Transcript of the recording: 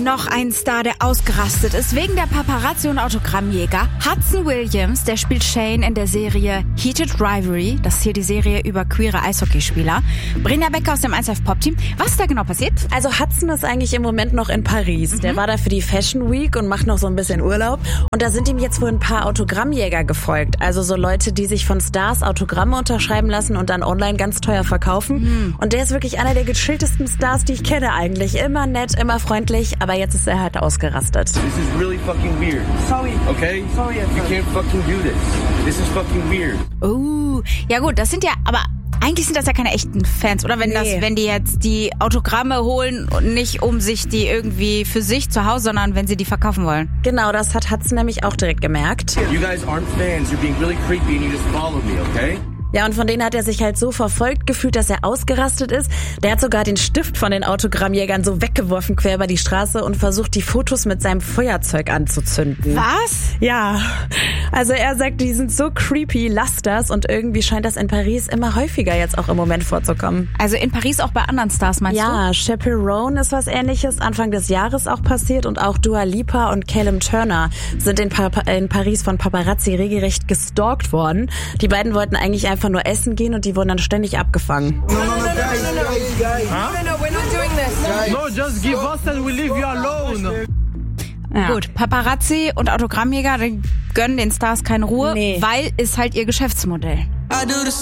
noch ein Star, der ausgerastet ist wegen der Paparazzi und Autogrammjäger. Hudson Williams, der spielt Shane in der Serie Heated Rivalry. Das ist hier die Serie über queere Eishockeyspieler. Brinja Becker aus dem 1Live Pop Team. Was ist da genau passiert? Also Hudson ist eigentlich im Moment noch in Paris. Der war da für die Fashion Week und macht noch so ein bisschen Urlaub. Und da sind ihm jetzt wohl ein paar Autogrammjäger gefolgt. Also so Leute, die sich von Stars Autogramme unterschreiben lassen und dann online ganz teuer verkaufen. Und der ist wirklich einer der gechilltesten Stars, die ich kenne eigentlich. Immer nett, immer freundlich, aber jetzt ist er halt ausgerastet. This is really fucking weird. Sorry. Okay? Sorry. You can't fucking do this. This is fucking weird. Ja gut, das sind ja, aber eigentlich sind das ja keine echten Fans, oder? Wenn die jetzt die Autogramme holen und nicht um sich die irgendwie für sich zu Hause, sondern wenn sie die verkaufen wollen. Genau, das hat Hudson nämlich auch direkt gemerkt. You guys aren't fans. You're being really creepy and you just followed me, okay? Ja, und von denen hat er sich halt so verfolgt gefühlt, dass er ausgerastet ist. Der hat sogar den Stift von den Autogrammjägern so weggeworfen quer über die Straße und versucht, die Fotos mit seinem Feuerzeug anzuzünden. Was? Ja, also er sagt, die sind so creepy, lasst das. Und irgendwie scheint das in Paris immer häufiger jetzt auch im Moment vorzukommen. Also in Paris auch bei anderen Stars, meinst du? Ja, Chaperone ist was Ähnliches Anfang des Jahres auch passiert. Und auch Dua Lipa und Callum Turner sind in Paris von Paparazzi regelrecht gestalkt worden. Die beiden wollten eigentlich einfach nur essen gehen und die wurden dann ständig abgefangen. No, we're not doing this. No, just give us and we leave you alone. Ja. Gut, Paparazzi und Autogrammjäger, die gönnen den Stars keine Ruhe, weil ist halt ihr Geschäftsmodell.